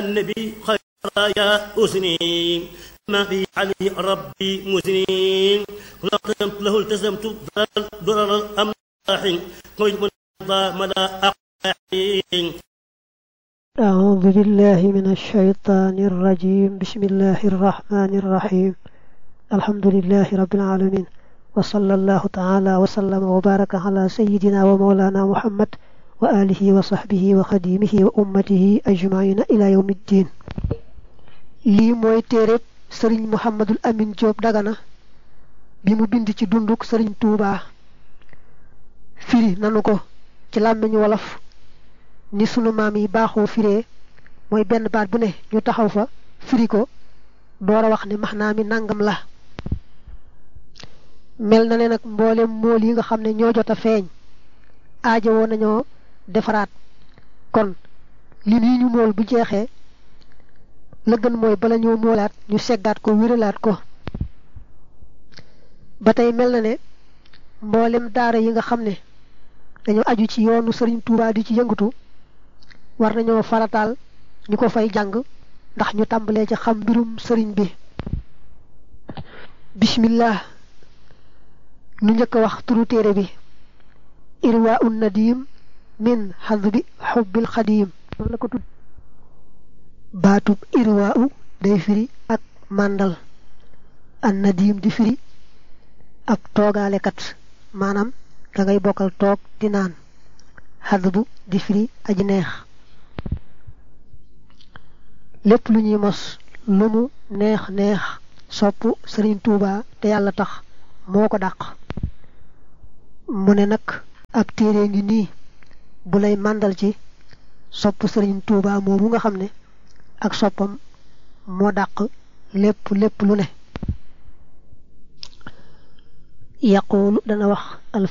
النبي خير يا أسني ما في علي ربي مسنين كل قدمت له التزمت ضرر الأملاح قيد من مدى أقاحين. أعوذ بالله من الشيطان الرجيم. بسم الله الرحمن الرحيم. الحمد لله رب العالمين، وصلى الله تعالى وسلم وبارك على سيدنا ومولانا محمد وآله وصحبه وخديمه وأمته أجمعين إلى يوم الدين. lii mooy téereb sëriñ Muhammadul Amin Jóob Dagana bi mu bind ci dunduk sëriñ Tuubaa. firi nanu ko ci làmmiñu wolof ni sunu maam yi baaxoo firee, mooy benn baat bu ne ñu taxaw fa firi ko door a wax ne maxnaa mi nangam la. mel na ne nag mboolem mool yi nga xam ne ñoo jot a feeñ aajowoo nañoo defaraat, kon li nii ñu mool bu jeexee la gën mooy bala ñoo moolaat ñu seggaat ko wéralaat ko. ba tey mel na ne mboolem daara yi nga xam ne dañoo aju ci yoonu sëriñ Tuubaa di ci yëngatu war nañoo farataal ñu ko fay jàng ndax ñu tàmbalee ci xam mbirum sëriñ bi. bismillah, nu njëkk a wax turu téere bi. irwa un nadim min hadbi xubbil xadim la ko tudd. baatub irwa u day firi ak màndal, an nadim di firi ab toogaalekat, maanaam da ngay bokkal toog di naan. hadbu di firi aji neex. lépp lu ñuy mos lu mu neex neex sopp sëriñ Tuubaa te yàlla tax moo ko dàq. mu ne nag ab téere ngi nii bu lay màndal ci sopp sëriñ Tuubaa moomu nga xam ne ak soppam moo dàq lépp lu ne. yaquulu dana wax